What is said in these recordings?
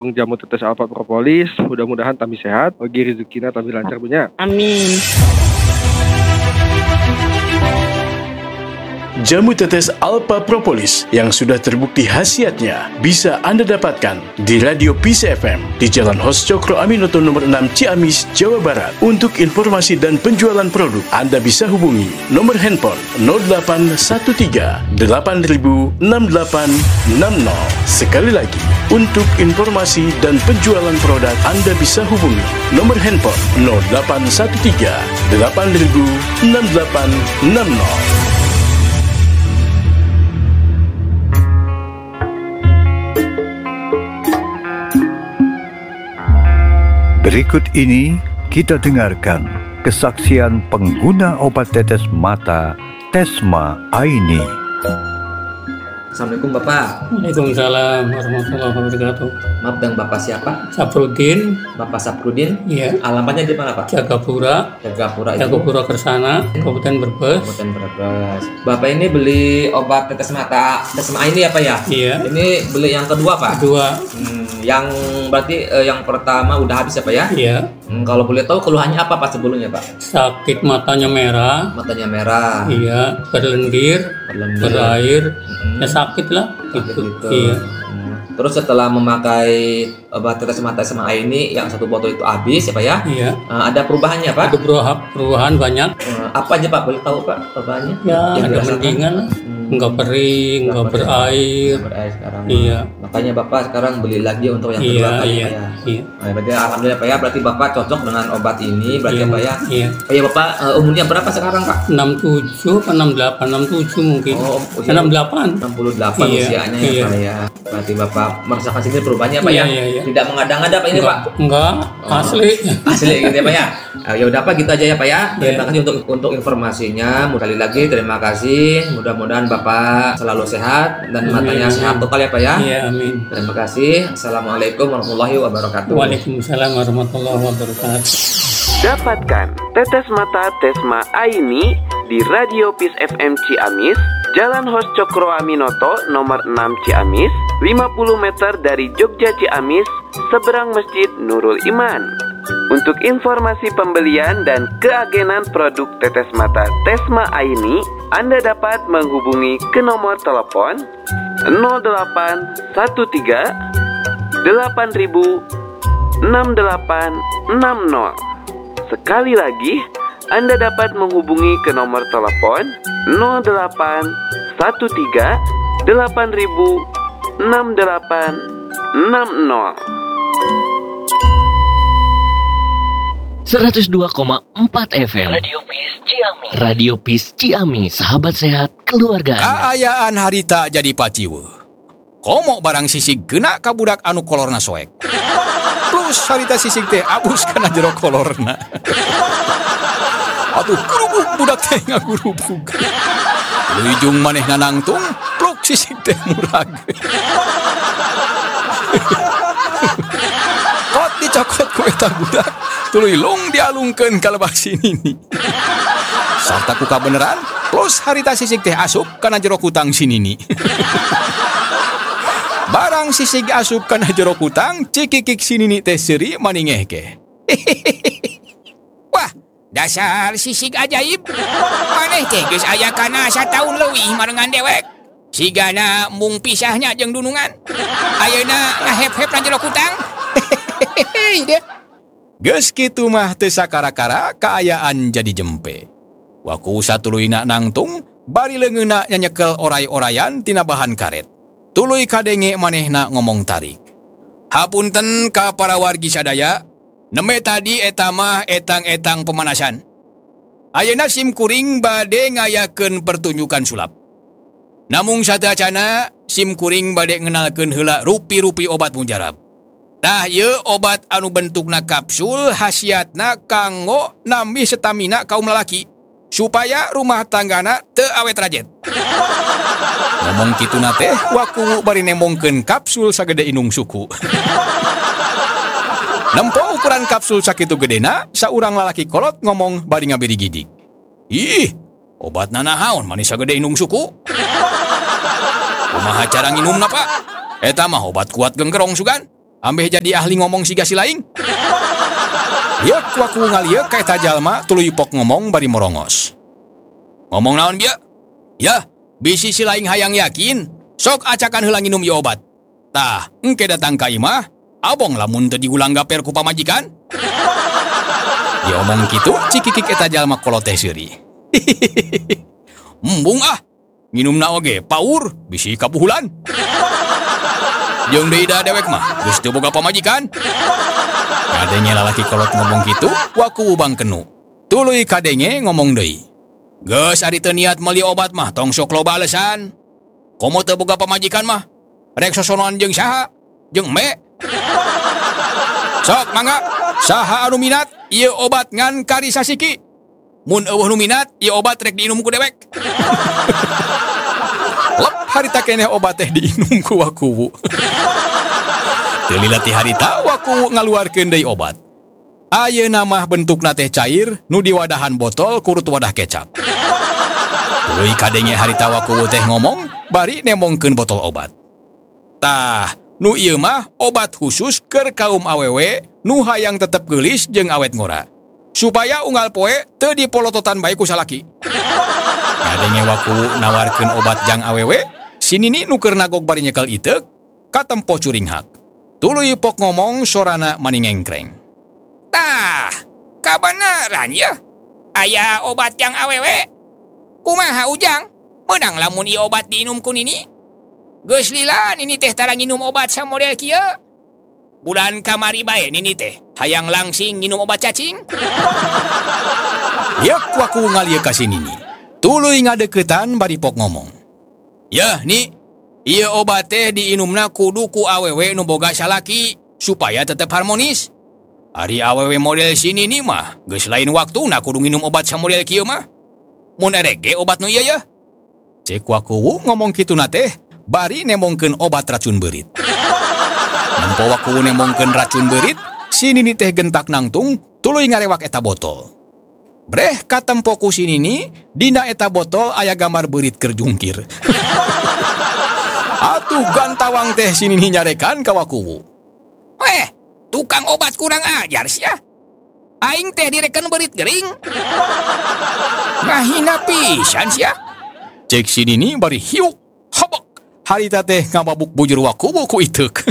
jamu tetes alfa propolis. Mudah-mudahan Tami sehat, bagi rezekina Tami lancar punya. Amin. Jamu tetes Alpha Propolis yang sudah terbukti khasiatnya bisa Anda dapatkan di Radio Peace FM di Jalan Hos Cokro Aminoto nomor 6 Ciamis, Jawa Barat. Untuk informasi dan penjualan produk, Anda bisa hubungi nomor handphone 0813 8000 6860. Sekali lagi, untuk informasi dan penjualan produk, Anda bisa hubungi nomor handphone 0813 8000 6860. Berikut ini kita dengarkan kesaksian pengguna obat tetes mata Tesma Aini. Assalamualaikum Bapak. Waalaikumsalam warahmatullahi wabarakatuh. Maaf, dengan Bapak siapa? Saprudin. Bapak Saprudin? Iya. Alamatnya di mana Pak? Jagapura Kersana, Kabupaten Brebes. Kabupaten Brebes. Bapak ini beli obat tetes mata Tesma Aini apa ya? Iya. Ini beli yang kedua Pak? Kedua. Yang berarti yang pertama udah habis ya Pak ya? Iya. Kalau boleh tahu keluhannya apa Pak sebelumnya Pak? Sakit matanya merah. Matanya merah. Iya. Berlendir. Berair. Ya sakit lah. Gitu. Iya. Terus setelah memakai obat tetes mata Tesma Aini yang satu botol itu habis ya Pak ya? Iya. Ada perubahannya Pak? Ada perubahan banyak. Apa aja Pak? Boleh tahu Pak perubahannya? Ya, ada mendingan lah. Enggak kering, enggak berair. Sekarang. Iya. Makanya Bapak sekarang beli lagi untuk yang kedua Iya. Pak ya. Iya. Nah, berarti alhamdulillah Pak ya, berarti Bapak cocok dengan obat ini berarti Iya. Pak ya. Iya. Pak ya Bapak umurnya berapa sekarang Pak? 67 atau 68, 67 mungkin. Oh, usia 68. 68 Iya. usianya Iya. ya Pak ya. Berarti Bapak merasakan sini perubahannya Pak ya. Iya. Tidak mengada-ngada Pak ini Pak. Enggak, asli. Asli gitu ya Pak ya. Ya udah Pak, gitu aja ya Pak ya. Terima Iya. kasih untuk informasinya. Sekali lagi terima kasih. Mudah-mudahan Bapak selalu sehat dan matanya sehat total ya Pak ya. Iya, amin. Terima kasih. Assalamualaikum warahmatullahi wabarakatuh. Waalaikumsalam warahmatullahi wabarakatuh. Dapatkan tetes mata Tesma Aini di Radio Peace FM Ciamis, Jalan Hos Cokro Aminoto nomor 6 Ciamis, 50 meter dari Jogja Ciamis, seberang Masjid Nurul Iman. Untuk informasi pembelian dan keagenan produk tetes mata Tesma Aini, Anda dapat menghubungi ke nomor telepon 0813 8000 6860. Sekali lagi, Anda dapat menghubungi ke nomor telepon 0813 8000 6860. 102,4 FM Radio Peace Ciamis, sahabat sehat keluarga Anda. Kaayaan harita jadi paciwe. Komo barang sisig kena kabudak anu kolorna soek. Terus harita sisig teh abus kana jero kolorna. Atuh kerubuk budak teh ngagurubug. Lujung manehna nangtung, pluk sisig teh murag. Kot dicokot ku eta budak. Tuluy long dialungkeun ka lebah sinini. Sarta ku kabeneran, plus harita sisig teh asup kana jero kutang sinini. Barang sisig asup kana jero kutang, cikikik sinini teh seuri maningeh ke. Wah, dasar sisig ajaib. Maneh teh geus aya kana sataun leuwih marengan dewek. Sigana mung pisahnya jeung dunungan. Ayeuna ngahep-hep na jero kutang. Hehehe. Geus kitu mah teu sakara-kara kaayaan jadi jempe. Waku satuluyna nangtung, bari leungeunna nyanyekel oray-orayan tina bahan karet. Tuluy kadenge manehna ngomong tarik. Hapunten ka para wargi sadaya, neme tadi eta mah etang-etang pemanasan. Ayeuna sim kuring bade ngayakeun pertunjukan sulap. Namung sateuacanna sim kuring bade ngenalkeun heula rupi-rupi obat mujarab. Tah ieu obat anu bentukna kapsul khasiatna kanggo nambih stamina kaum lalaki supaya rumah tanggana teu awet rajet. Ngomong kituna teh waku bari nembongkeun kapsul sagede inung suku. Nempo ukuran kapsul sakitu gedena, saurang lalaki kolot ngomong bari ngabiri gidik. Ih, obatna nahaon manis sagede inung suku? Kumaha cara nginumna Pak? Eta mah obat kuat genggerong sugan. Ambeh jadi ahli ngomong siga si laing. Yeuk waku ngalieu ka eta jalma tuluy pok ngomong bari morongos. Ngomong naon bieu? Ya, bisi si laing hayang yakin, sok acakan heula nginum ieu obat. Tah, engke datang ka imah, abong lamun teu diulang gaper ku pamajikan. Dia omong kitu, cikikik eta jalma kolot teh seuri. Embung ah, nginumna oge paur, bisi kapuhulan. Jeung deui da dewek mah, geus teu boga pamajikan. Kadenge lalaki kolot ngomong kitu, waku ubang kenu. Tuluy kadenge ngomong deui. Geus ari teu niat meuli obat mah tong sok loba alesan. Komo teu boga pamajikan mah, rek sosonoan jeung saha? Jeung me. Sok mangga, saha anu minat ieu obat ngan kari sasiki. Mun eueuh nu minat ieu obat rek diinum ku dewek. Lep harita keneh obat teh diinum ku wakuwu. Teu lila ti harita wakuwu ngaluarkeun deui obat. Ayeuna mah bentukna teh cair nu di wadahan botol kurut wadah kecap. Tuluy kadenge harita wakuwu teh ngomong bari nemongkeun botol obat. Tah, nu ieu mah obat khusus keur kaum awewe nu hayang tetep geulis jeung awet ngora. Supaya unggal poe teu dipolototan bae ku salaki. Kadenge wakuwu nawarkeun obat jang awewe, si Nini nu keur nagog bari nyekel iteuk katempo curing hak. Tuluy pok ngomong sorana maningengkreng. Tah, kabeneran ya? Aya obat jang awewe? Kumaha ujang? Meunang lamun ieu obat diinum ku Nini? Geus lila Nini teh tara nginum obat samodel kieu. Bulan kamari bae Nini teh hayang langsing nginum obat cacing. Yeuk waku ngalieu ka si Nini. Tuluy ngadeuketan bari pok ngomong. Yah Ni, ieu obat teh diinumna kudu ku awewe nu boga salaki supaya tetep harmonis. Ari awewe model si Nini mah geus lain waktuna kudu nginum obat samodel kieu mah. Mun erek ge obat nu ieu ya. Cek wakuwu ngomong kituna teh bari nemongkeun obat racun beurit. Nempo wakuwu nemongkeun racun beurit, si Nini teh gentak nangtung tuluy ngarewak eta botol. Breh katempo ku si Nini, dina eta botol aya gambar beurit keur jungkir. Atuh gantawang teh si Nini nyarekan ka wakuwu. Weh, tukang obat kurang ajar sia. Aing teh direken beurit gering. Ngahina pisan sia. Cek si Nini bari hiuk, habak. Harita teh ngababuk bujur wakuwu ku iteuk.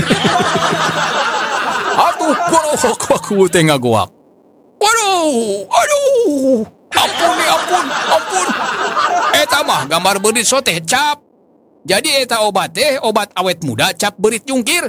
Atuh gorohok wakuwu teh ngagoak. Waduh, aduh, ampun. Eta mah gambar beurit so teh cap. Jadi eta obat teh obat awet muda cap beurit jungkir.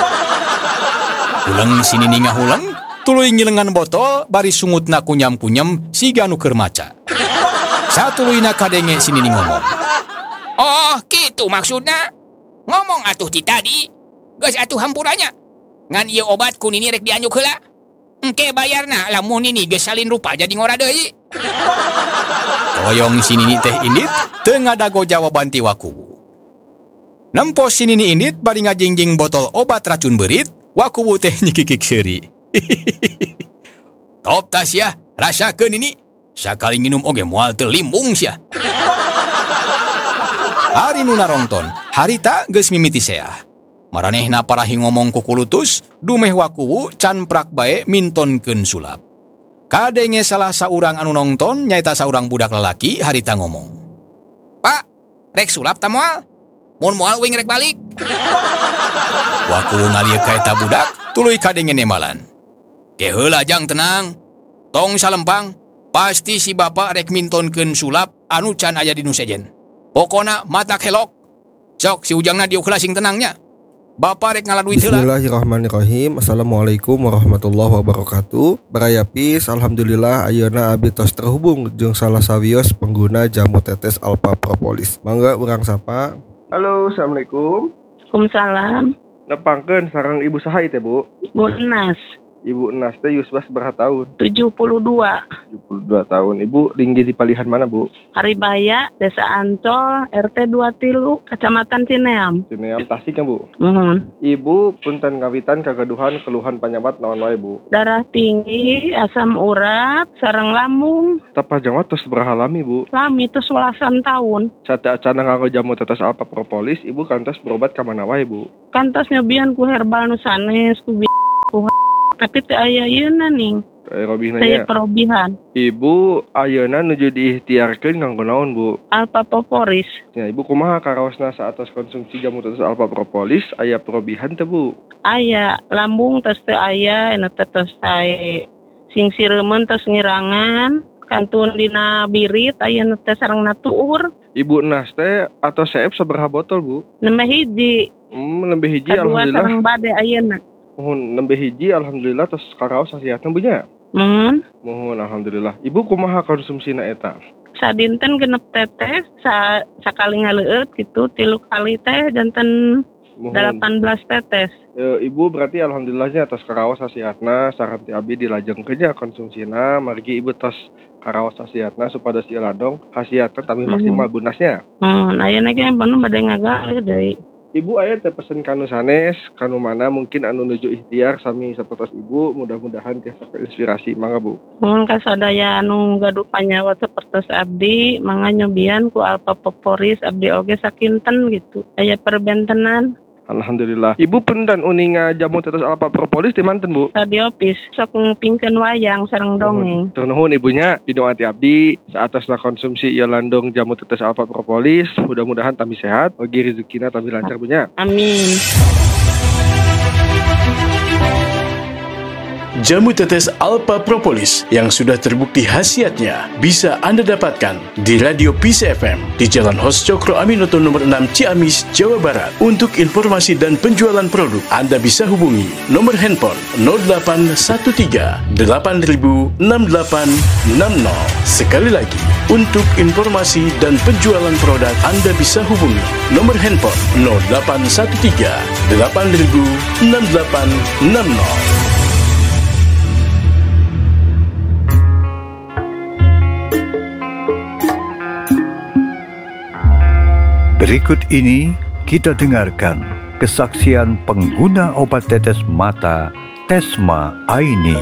Ulang si Nini ngahulang, tuluy ngilengan botol bari sungutna kunyam-kunyam siga nu keur maca. Satuluyna kadenge si Nini ngomong. Oh, kitu maksudna. Ngomong atuh ti tadi. Geus atuh hampurannya. Ngan ieu obat ku Nini rek dianyuk heula. Engke bayarna lamun Nini geus salin rupa jadi ngora deui. Koyong si Nini teh indit teu ngadago jawaban ti wakuwu. Nempo si Nini indit bari ngajingjing botol obat racun beurit, wakuwu teh nyikikik seuri. Top tas ya, rasakeun Nini. Sakali nginum oge moal teu limbung sia. Ari nu narongton, harita geus mimiti seah. Maranehna parahi ngomong ku kulutus, dumeh wakuwu can prak bae mintonkeun sulap. Kadenge salah saurang anu nongton nyaeta saurang budak lalaki harita ngomong. Pak, rek sulap ta moal? Mun moal wing rek balik. Wakuwu ngalieu ka eta budak, tuluy kadenge nembalan. Ke heula jang tenang. Tong salempang, pasti si bapak rek mintonkeun sulap anu can aya di nu sejen. Pokona matak helok. Sok si ujangna diuk heula sing tenangnya. Bapak rek ngaladuit heula. Bismillahirrahmanirrahim. Assalamualaikum warahmatullahi wabarakatuh. Baraya Pis, alhamdulillah ayeuna abdi tos terhubung jeung salah sawios pengguna jamu tetes Alpha Propolis. Mangga urang sapa. Halo, assalamualaikum. Waalaikumsalam. Nepangkeun sareng ibu saha teh Bu? Bu Nas. Ibu Nas teh Yusbah seberapa tahun? 72. 72 tahun. Ibu tinggi di palihan mana, Bu? Haribaya, Desa Ancol, RT 23, Kecamatan Cineam. Cineam Tasik kan, Bu? Ibu punten ngawitan kagaduhan keluhan penyebab naon wae, Bu? Darah tinggi, asam urat, sareng lambung. Tapa jawab terus seberapa lami, Bu? Lami itu 11 tahun. Sate acana nganggo jamu tetes alpa propolis, Ibu kantos berobat ka mana wae, Bu? Kantos nyobian ku herbal nu sanes, ku tapi teu aya yeuna ning. Saya perobihan. Ibu ayeuna nuju diikhtiarkeun nganggo naon, Bu? Alpa propolis. Ya, Ibu kumaha karaosna saatos konsumsi jamu tetes alpa propolis aya perobihan teh, Bu? Aya lambung tos teu aya, anu tos sae sing sireumeuh tos ngirangan, kantun dina birit aya nu teh sareng natuur. Ibu Nas teh atau seep sabaraha botol, Bu? Nembeh hiji. Nembeh hiji alhamdulillah. Kadua sareng bade ayeuna. Mohon nembeh hiji alhamdulillah tos karaos hasiatna Bu nya. Mohon alhamdulillah. Ibu kumaha konsumsina eta? Sadinten genep tetes, sakali ngaleueut gitu, 3 kali teh janten 18 tetes. Ibu berarti alhamdulillahnya atas karaos hasiatna saranti abi dilajengkeun nya konsumsina, margi Ibu tos karaos hasiatna supados ieu ladong hasiatna tapi maksimal bunasnya. Ayeuna ge bener bade ngagalih deui. Ibu aya teh pesen kanu sanes, kanu mana mungkin anu nuju ikhtiar sami sapertos Ibu, mudah-mudahan tiasa inspirasi mangga, Bu. Mun kasadaya anu gaduh panyawa sapertos abdi, mangga nyobian ku alpa propolis abdi oge sakinten gitu. Aya perbentenan. Alhamdulillah. Ibu punten uninga jamu tetes alpa propolis di manten, Bu? Radio Pis sok ngupingkeun wayang sareng dongeng. Tur nuhun Ibunya, pidoati abdi saatosna konsumsi ieu landung jamu tetes alpa propolis, mudah-mudahan tampi sehat, ogi rezekina tampi lancar Bunya. Amin. Jamu tetes alpa propolis yang sudah terbukti khasiatnya bisa Anda dapatkan di Radio Peace FM di Jalan Hos Cokro Aminoto nomor 6 Ciamis, Jawa Barat. Untuk informasi dan penjualan produk, Anda bisa hubungi nomor handphone 0813 8000 6860. Sekali lagi, untuk informasi dan penjualan produk, Anda bisa hubungi nomor handphone 0813 8000 6860. Berikut ini kita dengarkan kesaksian pengguna obat tetes mata Tesma Aini.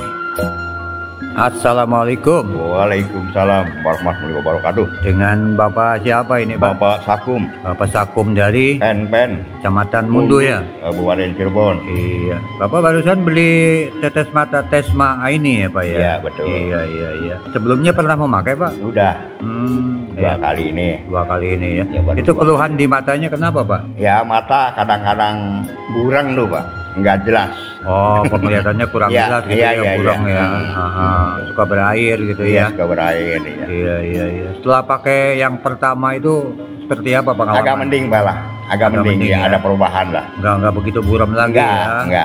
Assalamualaikum. Waalaikumsalam warahmatullahi wabarakatuh. Dengan Bapak siapa ini, Pak? Bapak Sakum. Bapak Sakum dari Pen. Kecamatan Mundu ya? Kabupaten Cirebon. Iya. Bapak barusan beli tetes mata Tesma Aini ya, Pak ya? Iya, betul. Iya. Sebelumnya pernah memakai, Pak? Udah. Dua kali ini ya. Itu keluhan di matanya kenapa, Pak? Ya, mata kadang-kadang buram tuh, Pak. Enggak jelas. Oh, penglihatannya kurang jelas gitu ya, kurang ya. Suka berair gitu ya. Suka berair ya. Iya. Setelah pakai yang pertama itu seperti apa pengalaman? Agak mending, Pak. Agak mending ya, ada perubahan lah. Enggak begitu buram lagi ya. Enggak.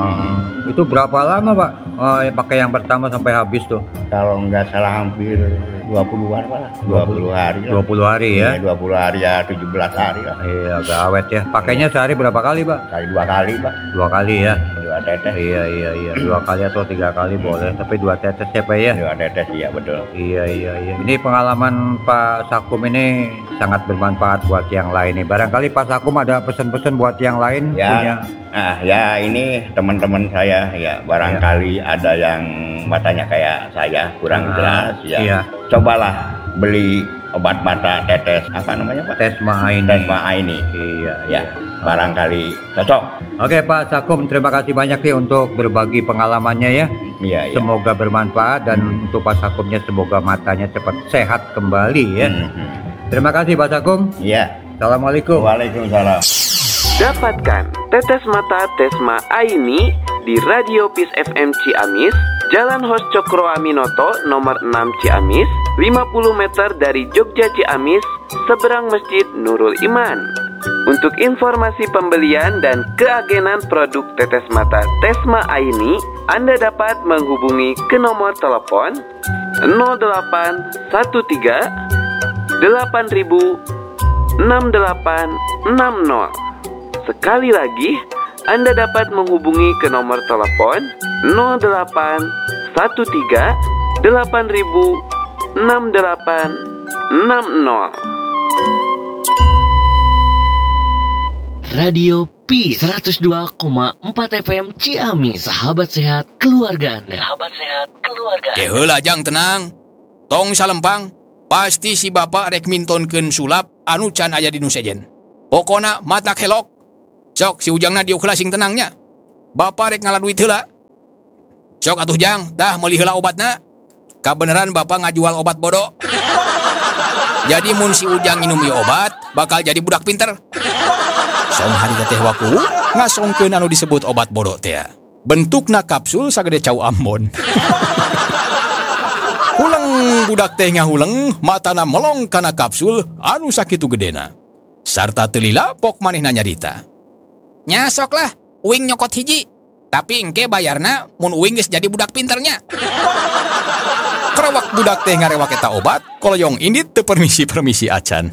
Itu berapa lama, Pak? Pakai yang pertama sampai habis tuh? Kalau enggak salah hampir 20-an, Pak. 20 hari lah. 20 hari ya? 20 hari ya, 17 hari lah. Iya, agak awet ya. Pakainya sehari berapa kali, Pak? Kali 2 kali, Pak. 2 kali ya? 2 tetes. Iya. 2 kali atau 3 kali boleh. Tapi 2 tetes ya, Pak ya? 2 tetes, iya betul. Iya. Ini pengalaman Pak Sakum ini sangat bermanfaat buat yang lain nih. Barangkali Pak Sakum ada pesan-pesan buat yang lain ya, punya. Nah, ya ini teman-teman saya ya barangkali ada yang matanya kayak saya kurang jelas ya. Iya. Cobalah beli obat mata tetes apa namanya, Pak? Tesma Aini. Iya. Barangkali cocok. Oke, Pak Sakum, terima kasih banyak nih untuk berbagi pengalamannya ya. Iya. Semoga bermanfaat dan untuk Pak Sakumnya semoga matanya cepat sehat kembali ya. Terima kasih Pak Sakum. Iya. Assalamualaikum. Waalaikumsalam. Dapatkan tetes mata Tesma Aini di Radio Peace FM Ciamis, Jalan Hos Cokro Aminoto nomor 6 Ciamis, 50 meter dari Jogja Ciamis, seberang Masjid Nurul Iman. Untuk informasi pembelian dan keagenan produk tetes mata Tesma Aini, Anda dapat menghubungi ke nomor telepon 0813 8000 6860. Sekali lagi Anda dapat menghubungi ke nomor telepon 0813 8000 6860. Radio Peace 102,4 FM Ciamis, sahabat sehat keluarga Anda. Sahabat sehat keluarga. Heula jang tenang. Tong salempang, pasti si bapak rek mintonkeun sulap anu can aya di nu sejen. Pokona mata kelok. Sok si Ujangna diuk heula sing tenangnya. Bapak rek ngaladuit heula. Sok atuh jang, tah meuli heula obatna. Kabeneran bapak ngajual obat bodoh. Jadi mun si Ujang minum ieu obat, bakal jadi budak pinter. Song hari teh waku ngasongkeun anu disebut obat bodoh teh. Bentukna kapsul sagede cau Ambon. Huleng budak teh ngahuleng, matana melong kana kapsul anu sakitu gedena. Sarta teu lila pok manehna nyarita. Nya sok lah, uing nyokot hiji. Tapi engke bayarna mun uing geus jadi budak pinternya. Kerawak budak teh ngarewak eta obat, koloyong indit teu permisi acan.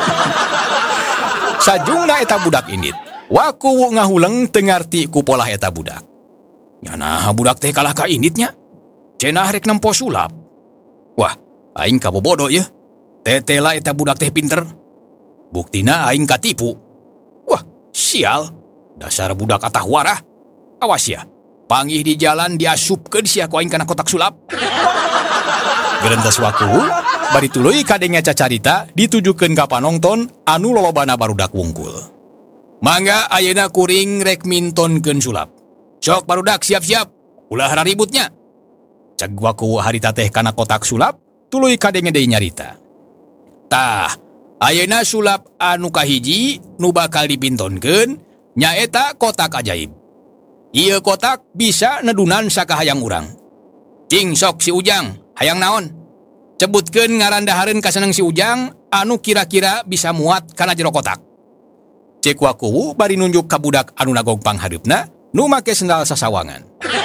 Sajungna eta budak indit, waku ngahuleng teu ngarti ku polah eta budak. Nyana budak teh kalah ka inditnya. Cenah rek nempo sulap. Wah, aing kabobodo ye. Tetela eta budak teh pinter. Buktina aing katipu. Wah, sial. Dasar budak atah warah. Awas ya. Panggih di jalan diasupkeun sia ku aing kana kotak sulap. Gerentas waku, bari tuluy kadengnya cacarita ditujukeun ka panongton anu lolobana barudak wungkul. Mangga ayeuna kuring rek mintonkeun sulap. Sok barudak siap-siap, ulah ributnya. Ceg waku harita teh kana kotak sulap, tuluy kadenge deui nyarita. Tah, ayeuna sulap anu kahiji nu bakal dipintonkeun nyaeta kotak ajaib. Ieu kotak bisa nedunan sakahayang urang. Cing sok si Ujang, hayang naon? Cebutkeun ngaran dahareun ka seneng si Ujang anu kira-kira bisa muat kana jero kotak. Cek waku bari nunjuk ka budak anu nagog panghareupna nu make sendal sasawangan.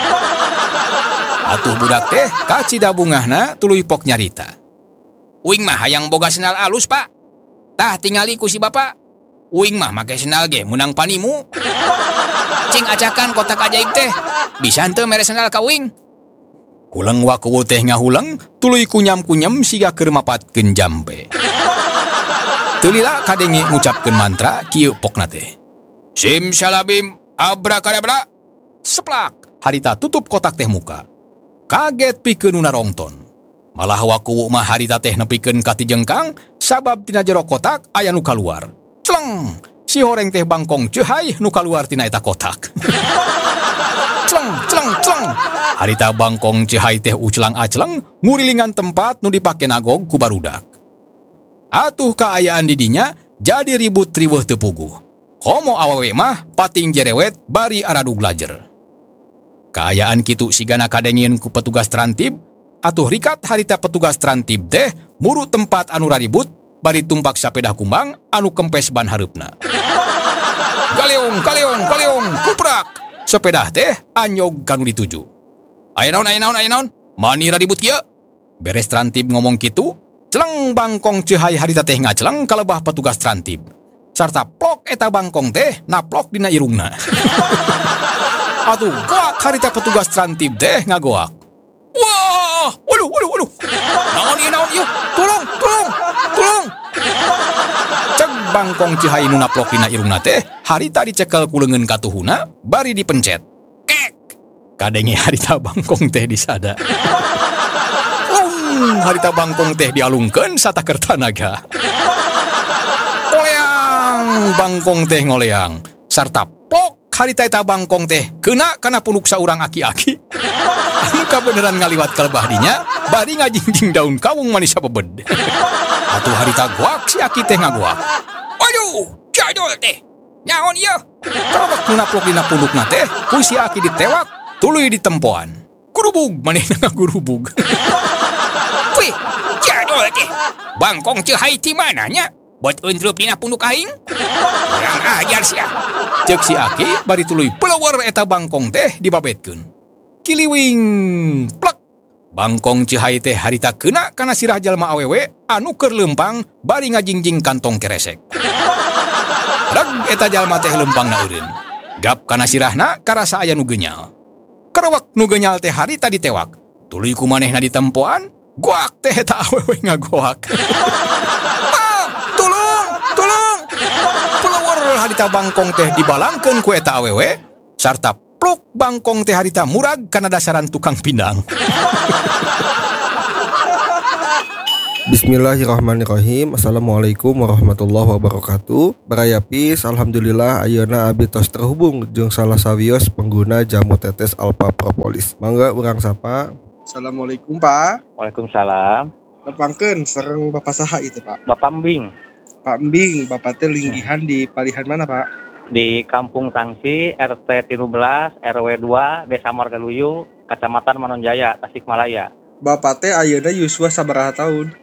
Atuh budak teh ka cidabungahna tuluy pok nyarita. Uing mah hayang boga sendal alus, Pak. Tah tingali ku si bapak. Uing mah make sendal ge munang panimu. Cing acakan kotak ajaib teh. Bisa henteu mere sendal ka uing. Huleng waku teh ngahuleng tuluy kunyam-kunyam siga keur mapatkeun jambe. Teu lila kadenge ngucapkeun mantra kieu pokna teh. Simsalabim abrakadabra. Seplak harita tutup kotak teh muka. Kaget pikeun nu narongton. Malah waku mah harita teh nepikeun ka ti jengkang sabab tina jero kotak aya nu kaluar. Cleng, si horeng teh bangkong ceuhay nu kaluar tina eta kotak. Cleng. Harita bangkong ceuhay teh uclang acleng ngurilingan tempat nu dipake nagog ku barudak. Atuh kaayaan di dinya jadi ribut riweuh teu puguh. Komo awewe mah pating jerewet bari aradug lajer. Kaayaan kitu sigana kadengieun ku petugas trantib, atuh rikat harita petugas trantib teh muru tempat anu raribut bari tumpak sapeda kumbang anu kempes ban hareupna. Galeong, kuprak. Sepeda teh anyog kanu dituju. Aya naon, mani raribut kieu? Beres trantib ngomong kitu, celeng bangkong ceuhay harita teh ngaceleng ka lebah petugas trantib. Sarta plok eta bangkong teh naplok dina irungna. Atuh goak harita petugas trantib teh ngagoak. Wah, waduh. Naon ieu? Tolong. Ceg bangkong ceuhay nu naplok dina irungna teh harita dicekel ku leungeun katuhuna bari dipencet. Kek. Kadenge harita bangkong teh disada. Harita bangkong teh dialungkeun sataker tanaga. Oleang bangkong teh ngoleang sarta plok harita eta bangkong teh keuna kana punuk saurang aki-aki. Anu kabeneran ngaliwat ka lebah dinya bari ngajingjing daun kawung manis sabebed. Atuh harita goak si aki teh ngagoak. Aduh, jadol teh. Nyaon ieu? Karobak nu naplok dina pundukna teh ku si aki ditewak tuluy ditempoan. Gurubug manehna ngagurubug. Wih, jadol teh. Bangkong ceuhay ti mananya? Buat undrup dina punduk aing? Kurang ajar sia. Ceuk si aki bari tuluy pelewer eta bangkong teh dibabetkeun. Kiliwing, plek. Bangkong ceuhay teh harita keuna kana sirah jalma awewe anu keur leumpang bari ngajingjing kantong keresek. Reg eta jalma teh leumpangna eureun. Gap kana sirahna karasa aya nu genyal. Karawak nu genyal teh hari tadi tewak. Tuluy ku manehna ditempoan, goak teh eta awewe ngagoak. Tulung. Pulawar harita bangkong teh dibalangkeun ku eta awewe, sarta pluk bangkong teh harita murag kana dasaran tukang pindang. Bismillahirrahmanirrahim. Assalamualaikum warahmatullahi wabarakatuh. Barayapis, alhamdulillah ayeuna abdi tos terhubung jeung salah sawios pengguna jamu tetes Alpha Propolis. Mangga urang sapa. Assalamualaikum Pak. Waalaikumsalam. Nepangkeun sareng Bapak saha itu Pak? Bapak Mbing. Pak Mbing, Bapak teh linggihan di palihan mana Pak? Di Kampung Tangsi, RT 13, RW 2, Desa Margaluyu, Kecamatan Manonjaya, Tasikmalaya. Bapak teh ayeuna yuswa sabaraha tahun?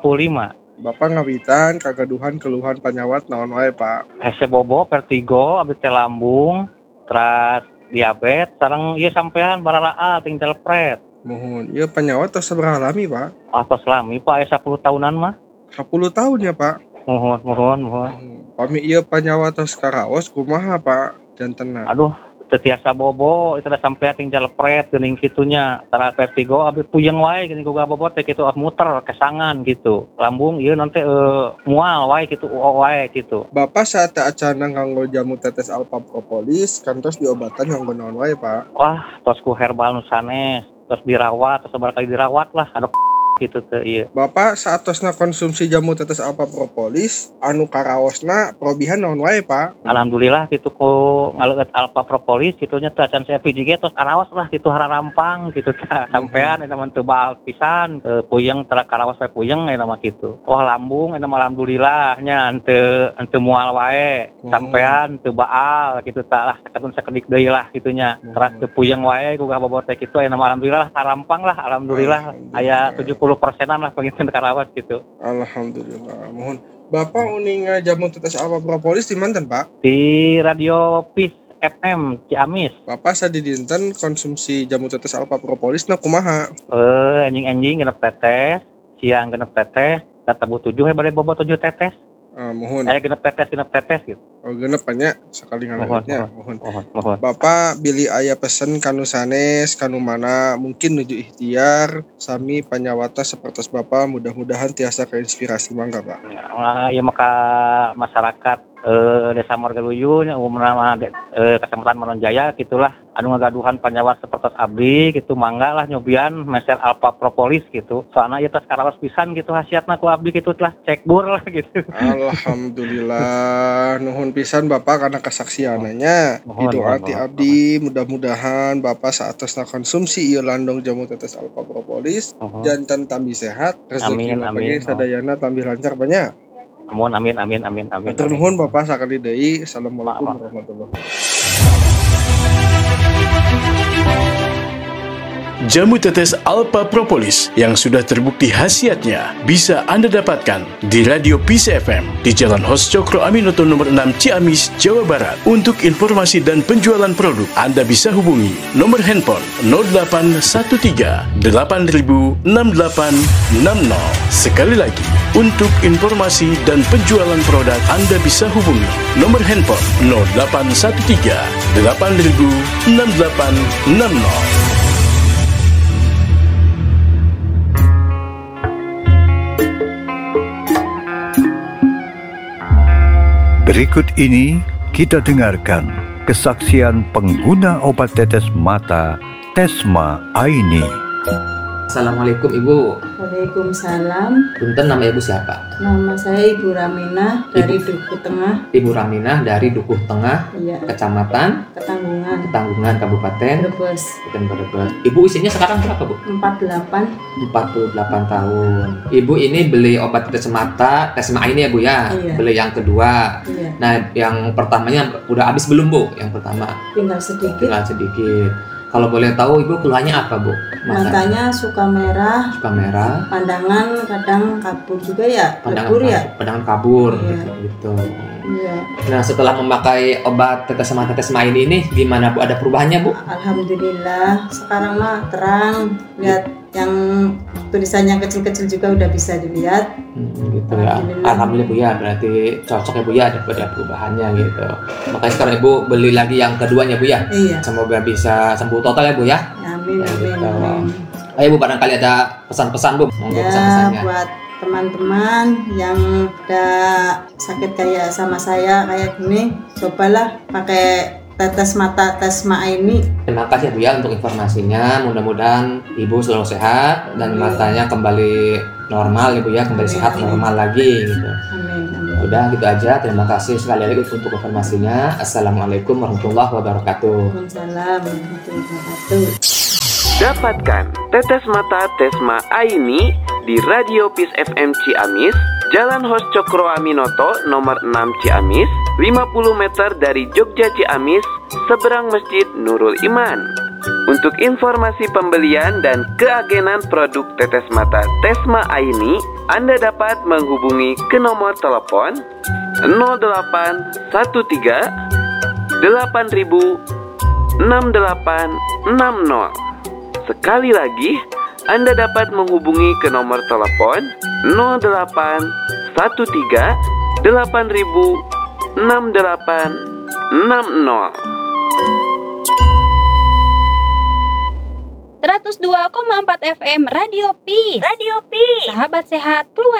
55. Bapak ngawitan kagaduhan keluhan panyawat naon wae Pak? Hese bobo, vertigo, abis teh lambung, terus diabetes, sareng ieu sampean baralaa ting telepret. Mohon, ieu panyawat tos sabaraha lami Pak? Atos lami Pak, 10 tahunan mah. 10 tahun ya Pak? Mohon. Pami ieu panyawat tos karaos kumaha Pak? Jantenna. Aduh, tetiasa bobo, itu udah sampai tinggal pret geuning kitunya. Tara vertigo abis puyeng wae geuning boga bobot teh kitu muter kesangan gitu. Lambung ieu nanti mual wae kitu wae gitu. Bapak saat acana nganggo jamu tetes Alpha Propolis kantos diobatan nganggo naon wae Pak? Wah, tos ku herbal nu sanes, tos dirawat, tos sabar kali dirawat lah. Aduh gitu teh ieu. Bapak saat tosna konsumsi jamu tetes Alpha Propolis anu karaosna probihan naon wae Pak? Alhamdulillah gitu ku ngaleut Alpha Propolis kitunya teh can saya PJG tos karaos lah gitu hararampang gitu teh sampean eta mah teu baal pisan puyeng tara karaos wae puyeng eta mah kitu. Wah lambung eta mah alhamdulillah nya henteu mual wae sampean teu baal kitu tah lah saketun sakedik deui lah kitunya. Teras teu puyeng wae ku bobot teh kitu eta mah alhamdulillah harampang lah alhamdulillah aya 70%-an lah pengen karawas gitu. Alhamdulillah. Mohon Bapak uning jamu tetes Alpha Propolis di manten Pak? Di Radio Peace FM Ciamis. Bapak sadidinten konsumsi jamu tetes Alpha Propolis na kumaha? Anjing genep tetes, siang genep tetes, tebu 7 bade bobot 7 tetes. Mohon. Genep tetes gitu. Oh genep banyak sekali ngalamitnya. Mohon. Bapak bili aya pesen kanu sanes kanu mana mungkin nuju ikhtiar sami panyawata seperti Bapak mudah-mudahan tiasa keinspirasi mangga Pak. Ya maka masyarakat Desa Margaluyu umumna Kecamatan Manonjaya gitulah anu ngagaduhan panyawat seperti abdi gitu mangga lah nyobian meser Alpha Propolis gitu. Soalna ieu tos karaos pisan gitu hasiatna ku abdi gitu telah cek bur lah gitu. Alhamdulillah nuhun pisan Bapak karena kesaksiannya. Doa ti abdi mudah-mudahan Bapak saatosna konsumsi ieu landong jamu tetes Alpha Propolis janten tambi sehat rezeki lapage sadayana tambi lancar banyak. Amin. Matur nuhun Bapak sakali deui. Assalamualaikum warahmatullahi wabarakatuh. Jamu tetes Alpha Propolis yang sudah terbukti khasiatnya bisa Anda dapatkan di Radio Peace FM di Jalan Hos Cokro Aminoto nomor 6 Ciamis, Jawa Barat. Untuk informasi dan penjualan produk, Anda bisa hubungi nomor handphone 0813 8000 6860. Sekali lagi, untuk informasi dan penjualan produk, Anda bisa hubungi nomor handphone 0813 8000 6860. Berikut ini kita dengarkan kesaksian pengguna obat tetes mata Tesma Aini. Assalamualaikum Ibu. Waalaikumsalam. Punten, nama Ibu siapa? Nama saya Ibu Raminah dari Dukuh Tengah. Ibu Raminah dari Dukuh Tengah, iya. Kecamatan Ketanggungan, Kabupaten Brebes. Ibu usianya sekarang berapa Bu? 48 tahun. Ibu ini beli obat tetes mata Tesma ini ya Bu ya? Iya. Beli yang kedua. Iya. Nah yang pertamanya udah habis belum Bu? Yang pertama? Tinggal sedikit. Kalau boleh tahu Ibu keluhannya apa Bu? Matanya suka merah. Pandangan kadang kabur juga ya. Pandangan kabur Iya. gitu. Iya. Nah, setelah memakai obat tetes mata Tesma ini gimana Bu? Ada perubahannya Bu? Alhamdulillah, sekarang mah terang. Lihat yang tulisannya kecil-kecil juga udah bisa dilihat. Gitu ya. Alhamdulillah Bu ya, berarti cocok ya Bu ya, ada perubahannya gitu. Makanya sekarang Ibu beli lagi yang keduanya Bu ya. Iya. Semoga bisa sembuh total ya Bu ya. Amin, amin, Gitu. amin. Ayo Bu, barangkali ada pesan-pesan Bu, monggo pesan-pesannya. Buat teman-teman yang ada sakit kayak sama saya kayak gini, cobalah pakai tetes mata Tesma ini. Terima kasih Bu ya untuk informasinya. Mudah-mudahan Ibu selalu sehat dan matanya kembali normal Ibu ya, kembali sehat normal lagi gitu. Amin. Udah gitu aja. Terima kasih sekali lagi untuk informasinya. Assalamualaikum warahmatullahi wabarakatuh. Waalaikumsalam warahmatullahi wabarakatuh. Dapatkan tetes mata Tesma Aini di Radio Peace FM Ciamis, Jalan Hos Cokro Aminoto nomor 6 Ciamis, 50 meter dari Jogja Ciamis, seberang Masjid Nurul Iman. Untuk informasi pembelian dan keagenan produk tetes mata Tesma Aini, Anda dapat menghubungi ke nomor telepon 0813 8000 6860. Sekali lagi, Anda dapat menghubungi ke nomor telepon 0813 8000 6860. 102,4 FM Radio Peace. Sahabat sehat keluar.